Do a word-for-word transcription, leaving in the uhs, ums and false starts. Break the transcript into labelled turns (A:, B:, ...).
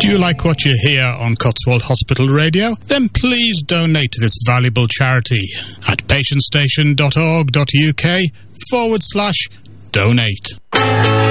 A: Do you like what you hear on Cotswold Hospital Radio? Then please donate to this valuable charity at patientstation.org.uk forward slash donate.